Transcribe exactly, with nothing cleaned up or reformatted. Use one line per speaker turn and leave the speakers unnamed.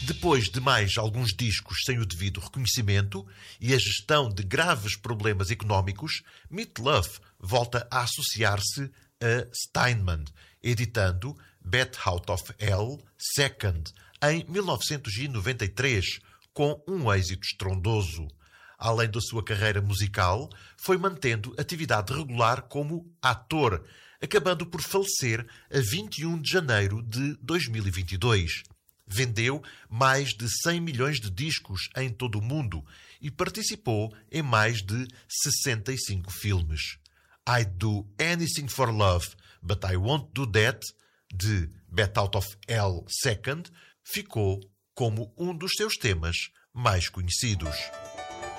Depois de mais alguns discos sem o devido reconhecimento e a gestão de graves problemas económicos, Meat Loaf volta a associar-se a Steinman, editando Bat Out of Hell Second em mil novecentos e noventa e três, com um êxito estrondoso. Além da sua carreira musical, foi mantendo atividade regular como ator, acabando por falecer a vinte e um de janeiro de dois mil e vinte e dois. Vendeu mais de cem milhões de discos em todo o mundo e participou em mais de sessenta e cinco filmes. I'd Do Anything for Love, But I Won't Do That, de Bat Out of Hell Second, ficou como um dos seus temas mais conhecidos.